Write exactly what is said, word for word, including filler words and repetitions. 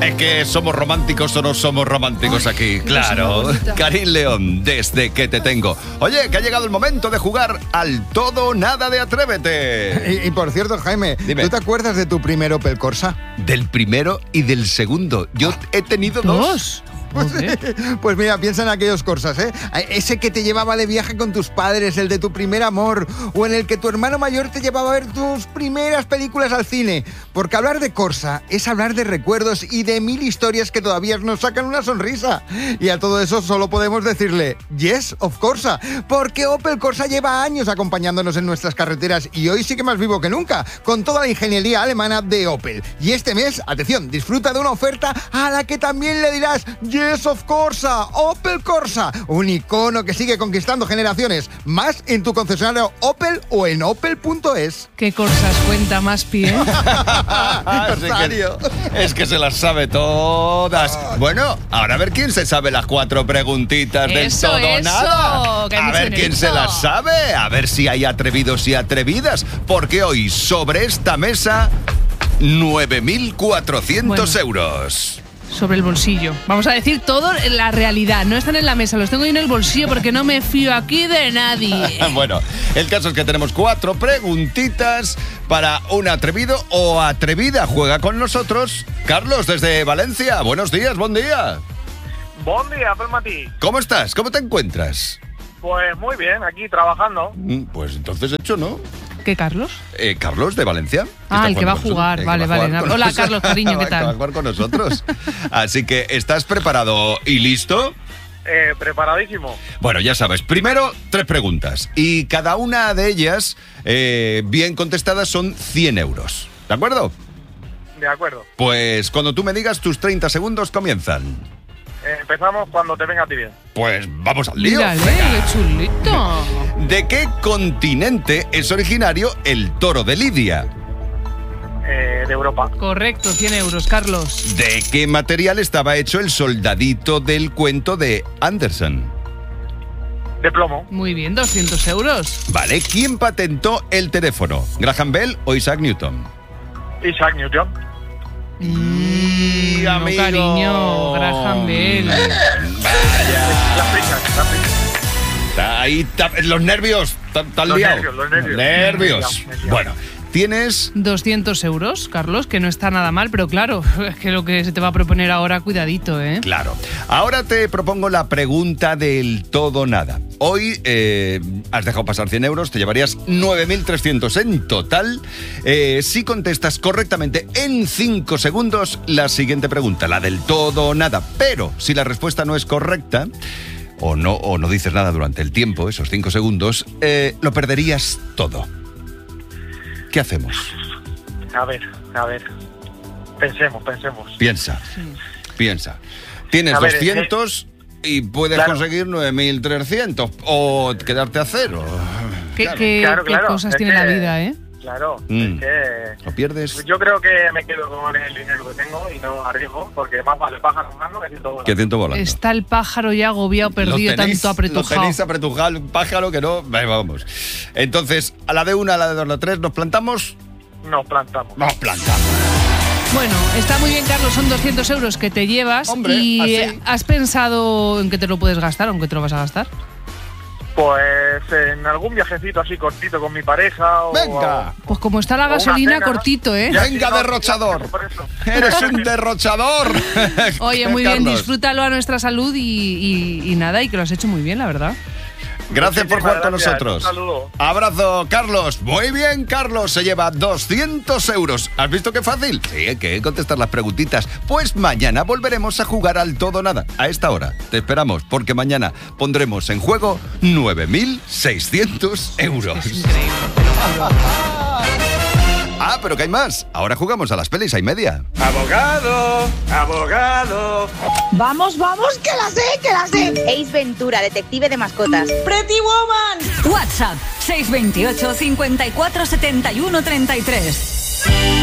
Es que somos románticos o no somos románticos Ay, aquí, claro. Karin León, desde que te tengo. Oye, que ha llegado el momento de jugar al todo o nada de Atrévete. Y, y por cierto, Jaime, Dime. ¿tú te acuerdas de tu primer Opel Corsa? Del primero y del segundo. Yo he tenido dos. ¿Dos? Pues, pues mira, piensa en aquellos Corsas, ¿eh? Ese que te llevaba de viaje con tus padres, el de tu primer amor, o en el que tu hermano mayor te llevaba a ver tus primeras películas al cine. Porque hablar de Corsa es hablar de recuerdos y de mil historias que todavía nos sacan una sonrisa. Y a todo eso solo podemos decirle yes, of Corsa, porque Opel Corsa lleva años acompañándonos en nuestras carreteras y hoy sí que más vivo que nunca, con toda la ingeniería alemana de Opel. Y este mes, atención, disfruta de una oferta a la que también le dirás yes, of Corsa, Opel Corsa, un icono que sigue conquistando generaciones. Más en tu concesionario Opel o en opel punto es. ¿Qué Corsas cuenta más pie? que, es que se las sabe todas. Bueno, ahora a ver quién se sabe las cuatro preguntitas del eso, todo eso, nada. A ver quién eso. se las sabe, a ver si hay atrevidos y atrevidas, porque hoy sobre esta mesa nueve mil cuatrocientos bueno. euros. Sobre el bolsillo. Vamos a decir todo en la realidad. No están en la mesa, los tengo yo en el bolsillo porque no me fío aquí de nadie. Bueno, el caso es que tenemos cuatro preguntitas para un atrevido o atrevida. Juega con nosotros Carlos desde Valencia. Buenos días, buen día. Buen día, Pelmati. ¿Cómo estás? ¿Cómo te encuentras? Pues muy bien, aquí trabajando. Pues entonces hecho, ¿no? ¿Qué, Carlos? Eh, Carlos, de Valencia. Ah, el que va a jugar, vale, vale. Hola, nosotros. Carlos, cariño, ¿qué tal? Va a jugar con nosotros. Así que, ¿estás preparado y listo? Eh, preparadísimo. Bueno, ya sabes, primero, tres preguntas. Y cada una de ellas, eh, bien contestadas, son cien euros. ¿De acuerdo? De acuerdo. Pues cuando tú me digas, tus treinta segundos comienzan. Eh, empezamos cuando te venga a ti bien. Pues vamos al lío. Mírale, qué chulito. ¿De qué continente es originario el toro de Lidia? Eh, de Europa. Correcto, cien euros, Carlos. ¿De qué material estaba hecho el soldadito del cuento de Andersen? De plomo. Muy bien, doscientos euros. Vale, ¿quién patentó el teléfono? ¿Graham Bell o Isaac Newton? Isaac Newton. Y no, amigo. Cariño, Graham Bell. Vaya. La prisa, la prisa. Ahí ta, los nervios, tan liado. Nervios, los nervios. Nervios. Me he liado. Bueno, tienes doscientos euros, Carlos, que no está nada mal, pero claro, es que lo que se te va a proponer ahora, cuidadito, ¿eh? Claro. Ahora te propongo la pregunta del todo nada. Hoy eh, has dejado pasar cien euros, te llevarías nueve mil trescientos en total. Eh, si contestas correctamente en cinco segundos la siguiente pregunta, la del todo nada. Pero si la respuesta no es correcta, o no, o no dices nada durante el tiempo, esos cinco segundos, eh, lo perderías todo. ¿Qué hacemos? A ver, a ver. Pensemos, pensemos. Piensa, Sí. piensa. Tienes A ver, doscientos y puedes claro. conseguir nueve mil trescientos o quedarte a cero. ¿Qué, Claro. qué- Claro, qué claro, cosas es tiene que- la vida, eh? Claro, Mm. es que... ¿Lo pierdes? Yo creo que me quedo con el dinero que tengo y no arriesgo, porque más vale pájaro jugando que ciento volando. Que ciento volando. Está el pájaro ya agobiado, perdido, Lo tenéis- tanto apretujado. Lo tenéis apretujado, un pájaro que no... Venga, vamos. Entonces, a la de una, a la de dos, a la de tres, ¿nos plantamos? Nos plantamos. Nos plantamos. Bueno, está muy bien, Carlos, son doscientos euros que te llevas. Hombre, y así. ¿has pensado en que te lo puedes gastar, aunque te lo vas a gastar? Pues en algún viajecito así cortito con mi pareja o... ¡Venga! Pues como está la O una gasolina, cena, ¿no? cortito, ¿eh? Ya, Venga, sí, no, derrochador. por eso. ¡Eres un derrochador! Oye, muy bien, Carlos. disfrútalo a nuestra salud y, y- y nada, y que lo has hecho muy bien, la verdad. Gracias por jugar con Muchísimas nosotros. gracias, un saludo. Abrazo, Carlos. Muy bien, Carlos. Se lleva doscientos euros. ¿Has visto qué fácil? Sí, hay que contestar las preguntitas. Pues mañana volveremos a jugar al todo nada. A esta hora. Te esperamos, porque mañana pondremos en juego nueve mil seiscientos euros. Es increíble, te lo juro. Ah, pero que hay más. Ahora jugamos a las pelis y media. Abogado, abogado. Vamos, vamos, que la sé, que la sé. Ace Ventura, detective de mascotas. Pretty Woman. WhatsApp seis dos ocho, cincuenta y cuatro, setenta y uno, treinta y tres.